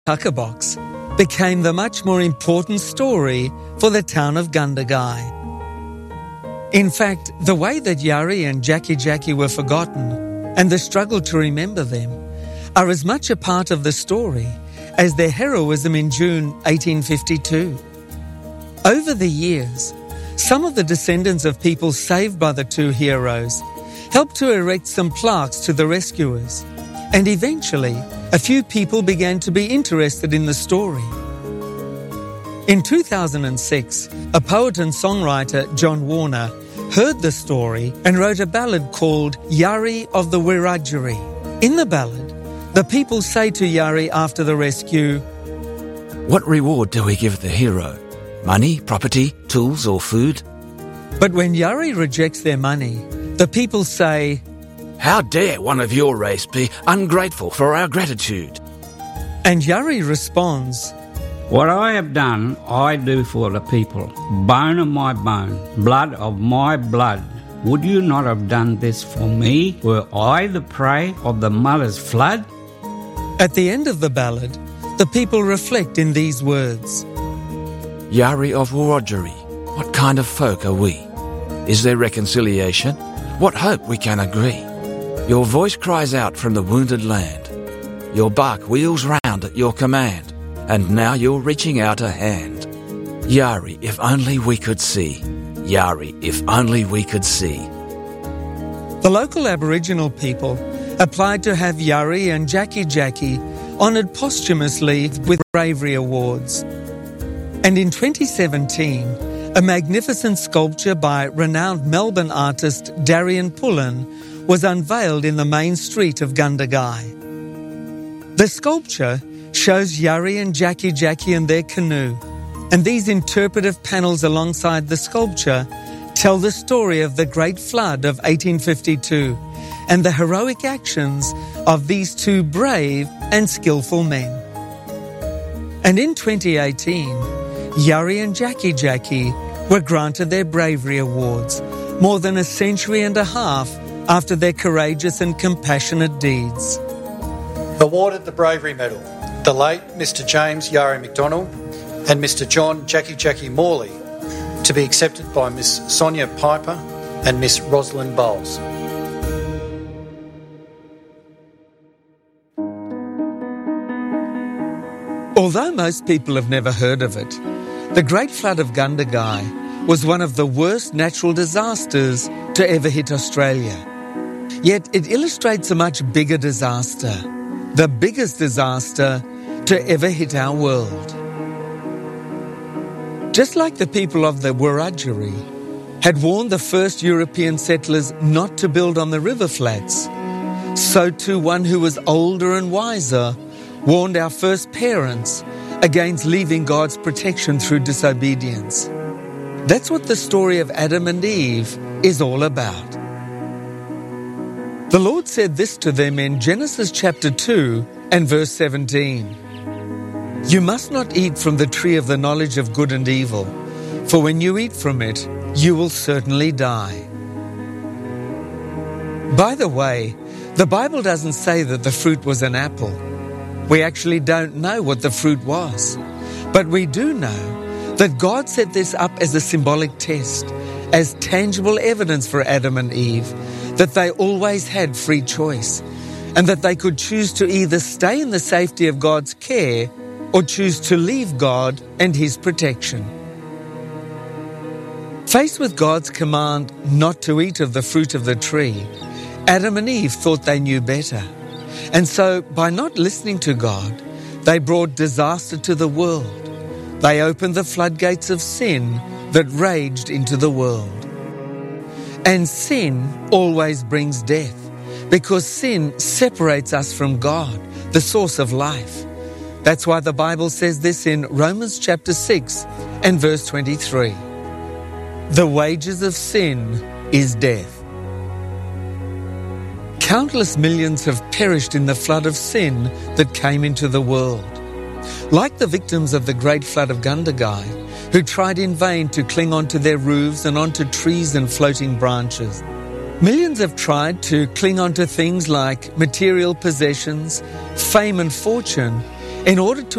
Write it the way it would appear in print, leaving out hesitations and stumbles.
tucker box became the much more important story for the town of Gundagai. In fact, the way that Yari and Jackie were forgotten and the struggle to remember them are as much a part of the story as their heroism in June 1852. Over the years, some of the descendants of people saved by the two heroes helped to erect some plaques to the rescuers, and eventually a few people began to be interested in the story. In 2006, a poet and songwriter, John Warner, heard the story and wrote a ballad called Yari of the Wiradjuri. In the ballad, the people say to Yari after the rescue, "What reward do we give the hero? Money, property, tools or food?" But when Yari rejects their money, the people say, "How dare one of your race be ungrateful for our gratitude?" And Yari responds, "What I have done, I do for the people. Bone of my bone, blood of my blood. Would you not have done this for me? Were I the prey of the mother's flood?" At the end of the ballad, the people reflect in these words, "Yari of Wiradjuri, what kind of folk are we? Is there reconciliation? What hope we can agree? Your voice cries out from the wounded land. Your bark wheels round at your command, and now you're reaching out a hand. Yari, if only we could see. Yari, if only we could see." The local Aboriginal people applied to have Yari and Jackie honoured posthumously with bravery awards. And in 2017, a magnificent sculpture by renowned Melbourne artist Darian Pullen was unveiled in the main street of Gundagai. The sculpture shows Yari and Jackie in their canoe, and these interpretive panels alongside the sculpture tell the story of the Great Flood of 1852 and the heroic actions of these two brave and skillful men. And in 2018, Yari and Jackie were granted their bravery awards more than a century and a half after their courageous and compassionate deeds. Awarded the Bravery Medal, the late Mr James Yari McDonald and Mr John Jackie Morley, to be accepted by Miss Sonia Piper and Miss Rosalind Bowles. Although most people have never heard of it, the Great Flood of Gundagai was one of the worst natural disasters to ever hit Australia. Yet it illustrates a much bigger disaster, the biggest disaster to ever hit our world. Just like the people of the Wiradjuri had warned the first European settlers not to build on the river flats, so too one who was older and wiser warned our first parents against leaving God's protection through disobedience. That's what the story of Adam and Eve is all about. The Lord said this to them in Genesis chapter 2 and verse 17. "You must not eat from the tree of the knowledge of good and evil, for when you eat from it, you will certainly die." By the way, the Bible doesn't say that the fruit was an apple. We actually don't know what the fruit was. But we do know that God set this up as a symbolic test, as tangible evidence for Adam and Eve that they always had free choice, and that they could choose to either stay in the safety of God's care or choose to leave God and His protection. Faced with God's command not to eat of the fruit of the tree, Adam and Eve thought they knew better. And so, by not listening to God, they brought disaster to the world. They opened the floodgates of sin that raged into the world. And sin always brings death, because sin separates us from God, the source of life. That's why the Bible says this in Romans chapter 6 and verse 23. The wages of sin is death. Countless millions have perished in the flood of sin that came into the world. Like the victims of the Great Flood of Gundagai, who tried in vain to cling onto their roofs and onto trees and floating branches. Millions have tried to cling onto things like material possessions, fame and fortune, in order to